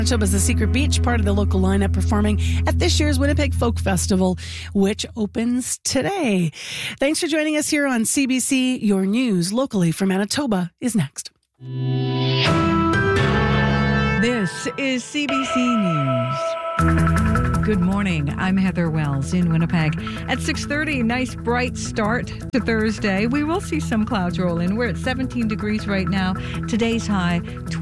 Manitoba's The Secret Beach, part of the local lineup, performing at this year's Winnipeg Folk Festival, which opens today. Thanks for joining us here on CBC. Your news locally from Manitoba is next. This is CBC News. Good morning. I'm Heather Wells in Winnipeg. At 6:30, nice bright start to Thursday. We will see some clouds roll in. We're at 17 degrees right now. Today's high,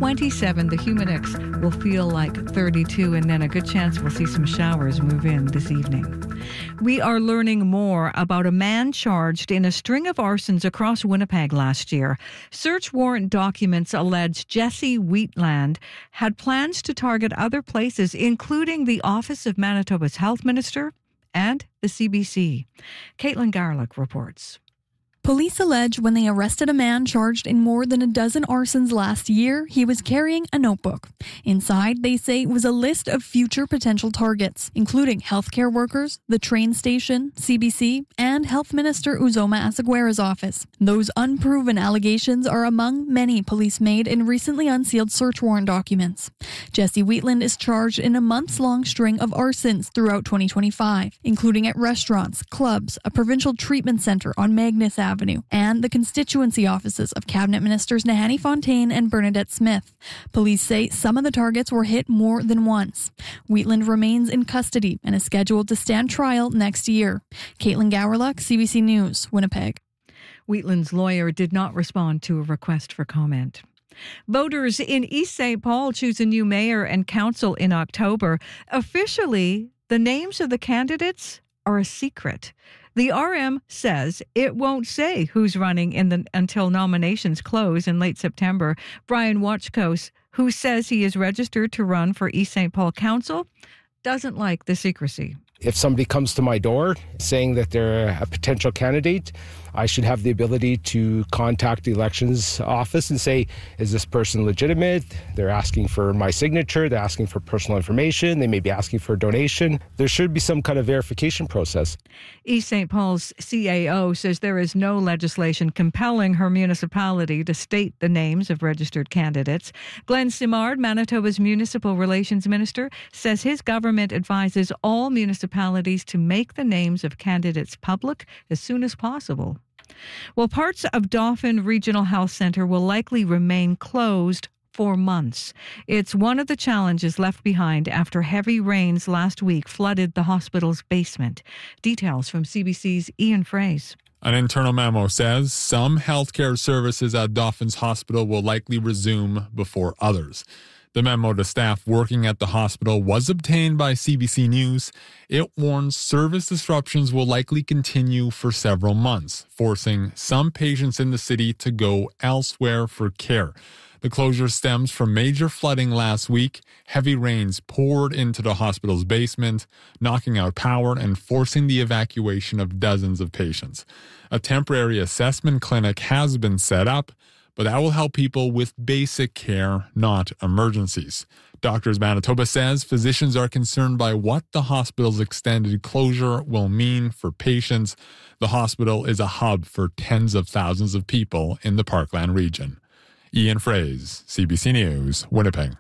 27. The humidex will feel like 32, and then a good chance we'll see some showers move in this evening. We are learning more about a man charged in a string of arsons across Winnipeg last year. Search warrant documents allege Jesse Wheatland had plans to target other places, including the office of Manitoba's health minister and the CBC. Caitlin Garlick reports. Police allege when they arrested a man charged in more than a dozen arsons last year, he was carrying a notebook. Inside, they say, was a list of future potential targets, including healthcare workers, the train station, CBC, and Health Minister Uzoma Asaguera's office. Those unproven allegations are among many police made in recently unsealed search warrant documents. Jesse Wheatland is charged in a months-long string of arsons throughout 2025, including at restaurants, clubs, a provincial treatment centre on Magnus Avenue, and the constituency offices of Cabinet Ministers Nahanni Fontaine and Bernadette Smith. Police say some of the targets were hit more than once. Wheatland remains in custody and is scheduled to stand trial next year. Caitlin Gowerluck, CBC News, Winnipeg. Wheatland's lawyer did not respond to a request for comment. Voters in East St. Paul choose a new mayor and council in October. Officially, the names of the candidates are a secret. The RM says it won't say who's running until nominations close in late September. Brian Watchkos, who says he is registered to run for East St. Paul Council, doesn't like the secrecy. If somebody comes to my door saying that they're a potential candidate, I should have the ability to contact the elections office and say, is this person legitimate? They're asking for my signature. They're asking for personal information. They may be asking for a donation. There should be some kind of verification process. East St. Paul's CAO says there is no legislation compelling her municipality to state the names of registered candidates. Glenn Simard, Manitoba's Municipal Relations Minister, says his government advises all municipalities to make the names of candidates public as soon as possible. Well, parts of Dauphin Regional Health Centre will likely remain closed for months. It's one of the challenges left behind after heavy rains last week flooded the hospital's basement. Details from CBC's Ian Fraze. An internal memo says some healthcare services at Dauphin's hospital will likely resume before others. The memo to staff working at the hospital was obtained by CBC News. It warns service disruptions will likely continue for several months, forcing some patients in the city to go elsewhere for care. The closure stems from major flooding last week. Heavy rains poured into the hospital's basement, knocking out power and forcing the evacuation of dozens of patients. A temporary assessment clinic has been set up, but that will help people with basic care, not emergencies. Doctors Manitoba says physicians are concerned by what the hospital's extended closure will mean for patients. The hospital is a hub for tens of thousands of people in the Parkland region. Ian Fraze, CBC News, Winnipeg.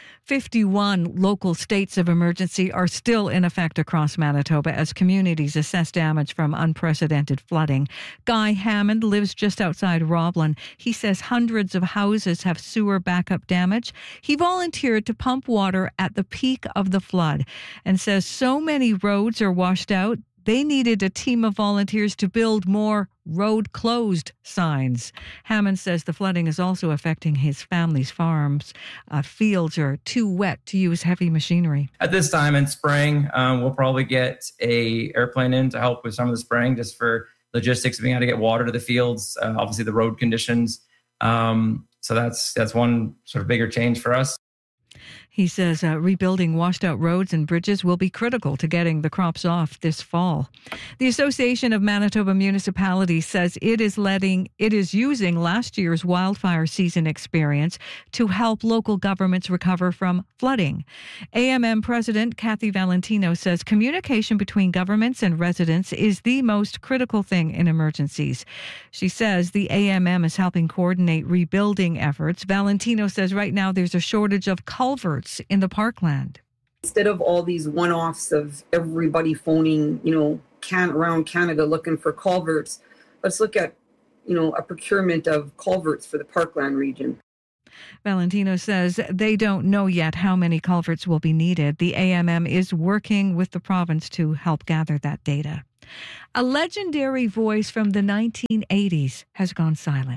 51 local states of emergency are still in effect across Manitoba as communities assess damage from unprecedented flooding. Guy Hammond lives just outside Roblin. He says hundreds of houses have sewer backup damage. He volunteered to pump water at the peak of the flood and says so many roads are washed out, they needed a team of volunteers to build more road closed signs. Hammond says the flooding is also affecting his family's farms. Fields are too wet to use heavy machinery. At this time in spring, we'll probably get a airplane in to help with some of the spraying, just for logistics of being able to get water to the fields, obviously the road conditions. So that's one sort of bigger change for us. He says rebuilding washed out roads and bridges will be critical to getting the crops off this fall. The Association of Manitoba Municipalities says it is using last year's wildfire season experience to help local governments recover from flooding. AMM President Kathy Valentino says communication between governments and residents is the most critical thing in emergencies. She says the AMM is helping coordinate rebuilding efforts. Valentino says right now there's a shortage of culverts culverts in the parkland. Instead of all these one-offs of everybody phoning, around Canada looking for culverts, let's look at, a procurement of culverts for the Parkland region. Valentino says they don't know yet how many culverts will be needed. The AMM is working with the province to help gather that data. A legendary voice from the 1980s has gone silent.